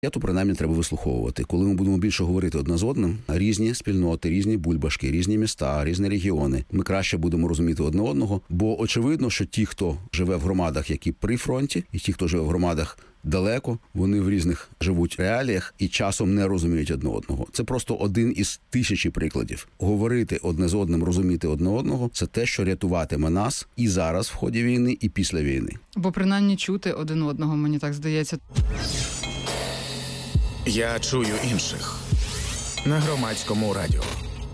То принаймні треба вислуховувати. Коли ми будемо більше говорити одне з одним, різні спільноти, різні бульбашки, різні міста, різні регіони, ми краще будемо розуміти одне одного, бо очевидно, що ті, хто живе в громадах, які при фронті, і ті, хто живе в громадах далеко, вони в різних живуть реаліях і часом не розуміють одне одного. Це просто один із тисячі прикладів. Говорити одне з одним, розуміти одне одного – це те, що рятуватиме нас і зараз в ході війни, і після війни. Бо принаймні чути один одного, мені так здається. Я чую інших на Громадському радіо.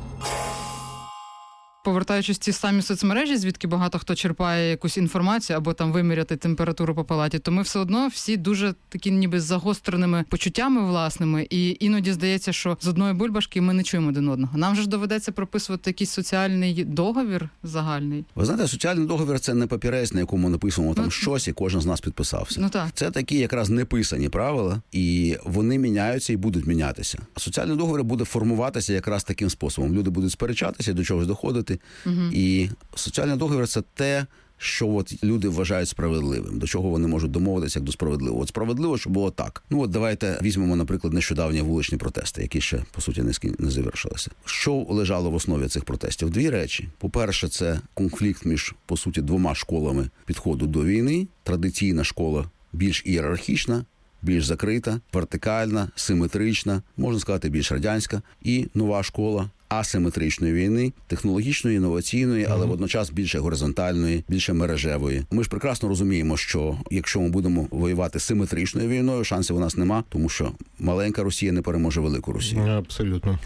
Повертаючись в ті самі соцмережі, звідки багато хто черпає якусь інформацію або там виміряти температуру по палаті, то ми все одно всі дуже такі ніби з загостреними почуттями власними, і іноді здається, що з одної бульбашки ми не чуємо один одного. Нам же ж доведеться прописувати якийсь соціальний договір загальний. Ви знаєте, соціальний договір – це не папірець, на якому написано там щось, і кожен з нас підписався. Так. Це такі якраз неписані правила, і вони міняються і будуть мінятися. Соціальний договір буде формуватися якраз таким способом. Люди будуть сперечатися, до чогось доходити. І соціальний договір – це те, що от люди вважають справедливим, до чого вони можуть домовитися як до справедливого. От справедливо, що було так. Давайте візьмемо, наприклад, нещодавні вуличні протести, які ще, по суті, не завершилися. Що лежало в основі цих протестів? Дві речі. По-перше, це конфлікт між, по суті, двома школами підходу до війни. Традиційна школа більш ієрархічна, більш закрита, вертикальна, симетрична, можна сказати, більш радянська. І нова школа асиметричної війни, технологічної, інноваційної, але водночас більше горизонтальної, більше мережевої. Ми ж прекрасно розуміємо, що якщо ми будемо воювати симетричною війною, шансів у нас нема, тому що маленька Росія не переможе велику Росію. Абсолютно.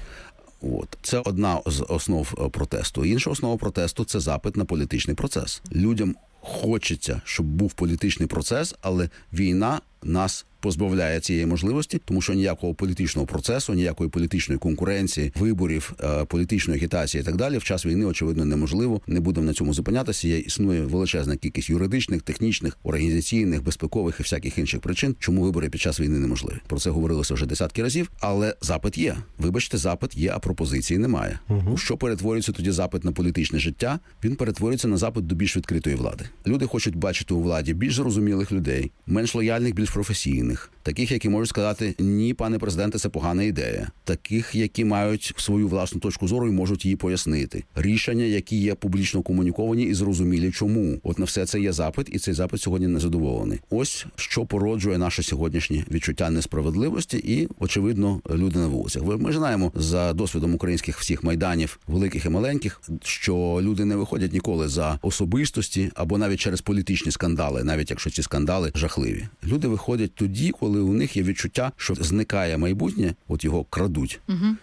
Це одна з основ протесту. Інша основа протесту – це запит на політичний процес. Людям хочеться, щоб був політичний процес, але війна нас позбавляє цієї можливості, тому що ніякого політичного процесу, ніякої політичної конкуренції, виборів, політичної агітації і так далі в час війни, очевидно, неможливо. Не будемо на цьому зупинятися. Існує величезна кількість юридичних, технічних, організаційних, безпекових і всяких інших причин, чому вибори під час війни неможливі. Про це говорилося вже десятки разів, але запит є. Вибачте, запит є, а пропозиції немає. Що перетворюється тоді запит на політичне життя? Він перетворюється на запит до більш відкритої влади. Люди хочуть бачити у владі більш зрозумілих людей, менш лояльних, більш професійних, таких, які можуть сказати: ні, пане президенте, це погана ідея. Таких, які мають свою власну точку зору і можуть її пояснити. Рішення, які є публічно комуніковані і зрозумілі чому. От на все це є запит, і цей запит сьогодні незадоволений. Ось що породжує наше сьогоднішнє відчуття несправедливості і, очевидно, люди на вулицях. Ми знаємо за досвідом українських всіх майданів, великих і маленьких, що люди не виходять ніколи за особистості або навіть через політичні скандали, навіть якщо ці скандали жахливі. Люди виходять тоді, коли у них є відчуття, що зникає майбутнє, от його крадуть.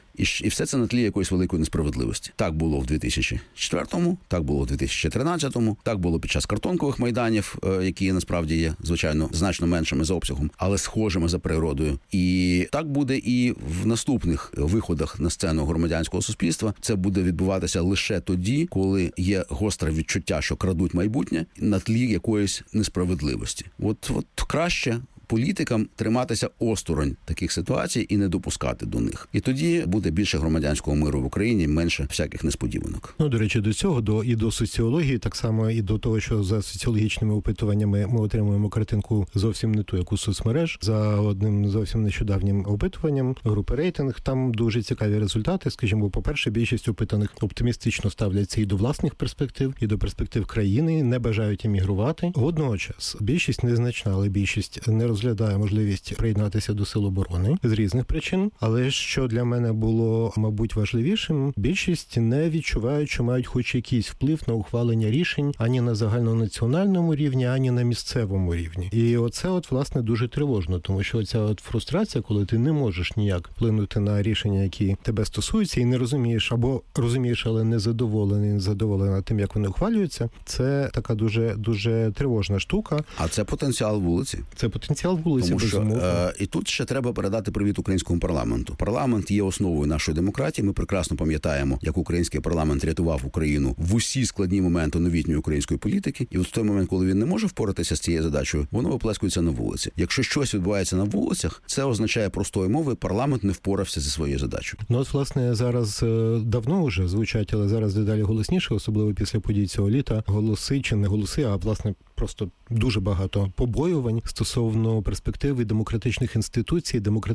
І все це на тлі якоїсь великої несправедливості. Так було в 2004-му, так було в 2013-му, так було під час картонкових майданів, які насправді є, звичайно, значно меншими за обсягом, але схожими за природою. І так буде і в наступних виходах на сцену громадянського суспільства. Це буде відбуватися лише тоді, коли є гостре відчуття, що крадуть майбутнє на тлі якоїсь несправедливості. От краще політикам триматися осторонь таких ситуацій і не допускати до них. І тоді буде більше громадянського миру в Україні, менше всяких несподіванок. До речі, до цього, і до соціології, так само і до того, що за соціологічними опитуваннями ми отримуємо картинку зовсім не ту, як у соцмереж. За одним зовсім нещодавнім опитуванням групи «Рейтинг» там дуже цікаві результати. Скажімо, по-перше, більшість опитаних оптимістично ставляться і до власних перспектив, і до перспектив країни, не бажають емігрувати. Водночас, більшість незначна, але більшість не розглядає можливість приєднатися до Сил оборони з різних причин. Але що для мене було, мабуть, важливішим, більшість не відчувають, що мають хоч якийсь вплив на ухвалення рішень ані на загальнонаціональному рівні, ані на місцевому рівні. І оце, власне, дуже тривожно, тому що оця фрустрація, коли ти не можеш ніяк вплинути на рішення, які тебе стосуються, і не розумієш, або розумієш, але не задоволена тим, як вони ухвалюються, це така дуже, дуже тривожна штука. А це потенціал вулиці. Це потенціал вулиці, безумовно. І тут ще треба передати привіт українському парламенту. Парламент є основою нашої демократії. Ми прекрасно пам'ятаємо, як український парламент рятував Україну в усі складні моменти новітньої української політики. І от в той момент, коли він не може впоратися з цією задачею, воно виплескується на вулиці. Якщо щось відбувається на вулицях, це означає простою мовою: парламент не впорався зі своєю задачею. Власне, зараз давно вже звучать, але зараз дедалі голосніше, особливо після подій цього літа, голоси чи не голоси, а власне просто дуже багато побоювань стосовно перспективи демократичних інституцій, демократичних